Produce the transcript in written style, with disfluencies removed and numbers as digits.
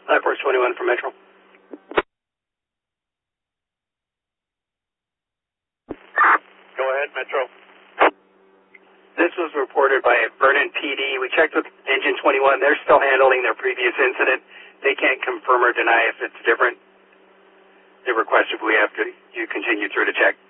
Force 21 from Metro. Go ahead, Metro. This was reported by Vernon PD. We checked with Engine 21. They're still handling their previous incident. They can't confirm or deny if it's different. They requested you continue through to check.